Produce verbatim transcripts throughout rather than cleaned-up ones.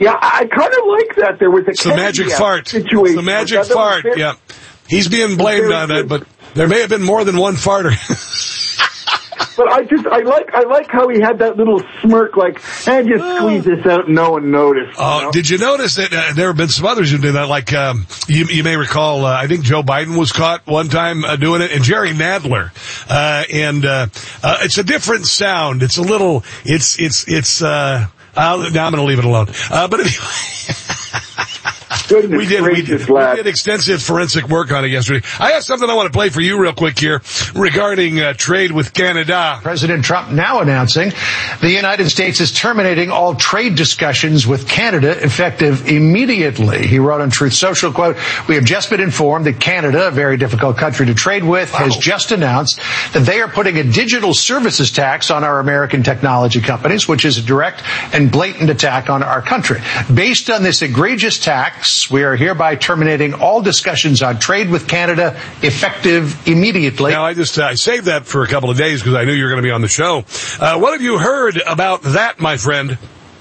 Yeah, I kind of like that. There was a it's the magic fart. situation. It's the magic fart, very, yeah. He's being blamed on it, but there may have been more than one farter. But I just, I like, I like how he had that little smirk, like, and just squeeze this out and no one noticed. Oh, you know? Did you notice that uh, there have been some others who did that? Like, um, you, you may recall, uh, I think Joe Biden was caught one time uh, doing it, and Jerry Nadler. Uh, and uh, uh, it's a different sound. It's a little, it's, it's, it's, uh, I'll, now I'm going to leave it alone. Uh, but anyway. Goodness we did, we did, lad. we did extensive forensic work on it yesterday. I have something I want to play for you real quick here regarding uh, trade with Canada. President Trump now announcing the United States is terminating all trade discussions with Canada effective immediately. He wrote on Truth Social, quote, "We have just been informed that Canada, a very difficult country to trade with, wow. has just announced that they are putting a digital services tax on our American technology companies, which is a direct and blatant attack on our country. Based on this egregious tax, we are hereby terminating all discussions on trade with Canada effective immediately." Now, I just uh, I saved that for a couple of days because I knew you were going to be on the show. Uh, what have you heard about that, my friend?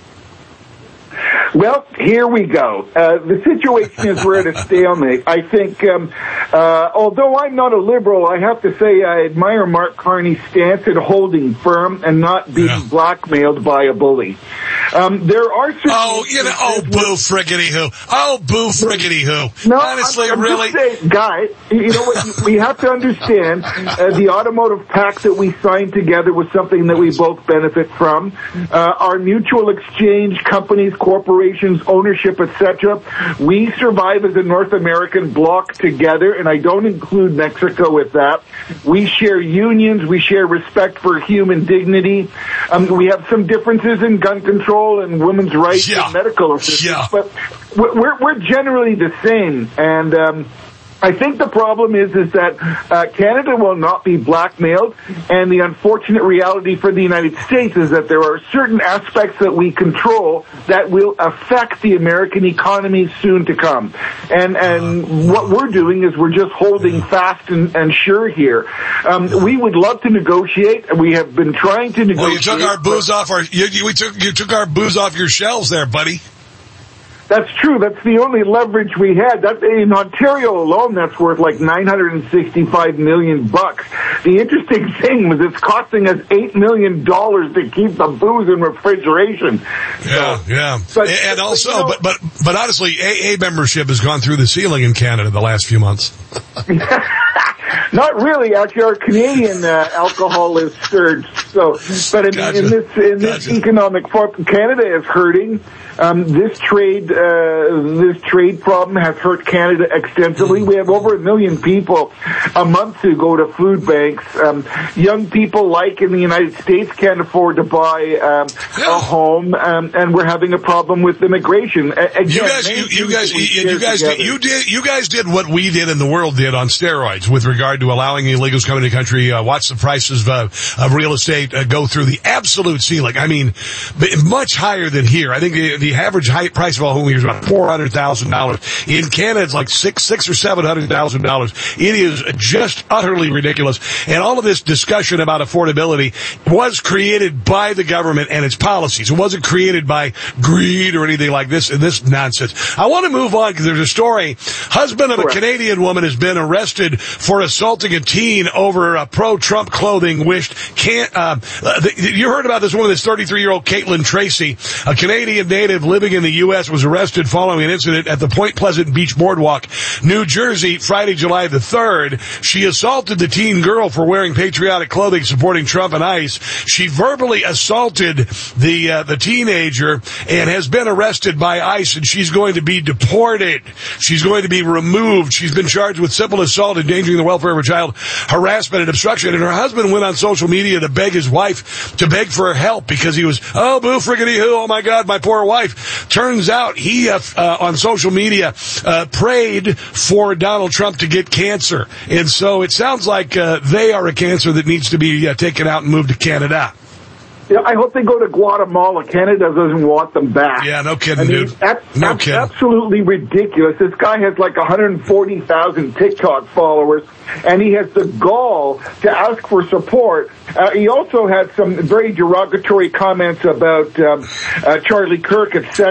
Well, here we go. Uh, the situation is we're at a stalemate. I think, um, uh, although I'm not a liberal, I have to say I admire Mark Carney's stance at holding firm and not being yeah. blackmailed by a bully. Um, there are certain... Oh, you know, oh, boo friggity who. Oh, boo friggity who. No, honestly, I'm, I'm really? Just saying, guy, you know what, we have to understand uh, the automotive pact that we signed together was something that we both benefit from. Uh, our mutual exchange, companies, corporations, ownership, et cetera. We survive as a North American bloc together, and I don't include Mexico with that. We share unions. We share respect for human dignity. Um, we have some differences in gun control and women's rights yeah. and medical assistance, yeah. but we're, we're generally the same. And um, I think the problem is is that uh, Canada will not be blackmailed, and the unfortunate reality for the United States is that there are certain aspects that we control that will affect the American economy soon to come. And and what we're doing is we're just holding fast and, and sure here. Um, we would love to negotiate. We have been trying to negotiate. Well, you took our booze off our you, you, we took you took our booze off your shelves there, buddy. That's true. That's the only leverage we had. That, in Ontario alone, that's worth like nine hundred sixty-five million bucks. The interesting thing was it's costing us eight million dollars to keep the booze in refrigeration. Yeah, so, yeah. But, and also, you know, but, but, but honestly, A A membership has gone through the ceiling in Canada the last few months. Not really. Actually, our Canadian uh, alcohol is surged. So, but in, gotcha. in this in this gotcha. economic form, Canada is hurting. Um, this trade uh, this trade problem has hurt Canada extensively. We have over a million people a month who go to food banks. Um, young people, like in the United States, can't afford to buy um, yeah. a home, um, and we're having a problem with immigration. A- again, you guys, you, you guys, you, you guys, did, you did, you guys did what we did and the world did on steroids with regard to allowing illegals coming to the country. Uh, watch the prices of, uh, of real estate uh, go through the absolute ceiling. I mean, much higher than here. I think the, the average height price of a home here is about four hundred thousand dollars. In Canada, it's like six, six or seven hundred thousand dollars. It is just utterly ridiculous. And all of this discussion about affordability was created by the government and its policies. It wasn't created by greed or anything like this. This nonsense. I want to move on because there's a story. Husband of a Canadian woman has been arrested for assaulting a teen over a pro-Trump clothing wished. Can't. Uh, you heard about this woman, this thirty-three-year-old Caitlin Tracy, a Canadian native living in the U S, was arrested following an incident at the Point Pleasant Beach Boardwalk, New Jersey, Friday, July the third. She assaulted the teen girl for wearing patriotic clothing supporting Trump and ICE. She verbally assaulted the uh, the teenager and has been arrested by ICE, and she's going to be deported. She's going to be removed. She's been charged with simple assault, endangering the welfare of a child, harassment, and obstruction. And her husband went on social media to beg his wife to beg for her help because he was, oh, boo friggity who, oh my God, my poor wife. Turns out he, uh, uh, on social media, uh, prayed for Donald Trump to get cancer. And so it sounds like uh, they are a cancer that needs to be uh, taken out and moved to Canada. Yeah, I hope they go to Guatemala. Canada doesn't want them back. Yeah, no kidding, I mean, dude. That's, no that's kidding. absolutely ridiculous. This guy has like one hundred forty thousand TikTok followers, and he has the gall to ask for support. Uh, he also had some very derogatory comments about um, uh, Charlie Kirk, et cetera.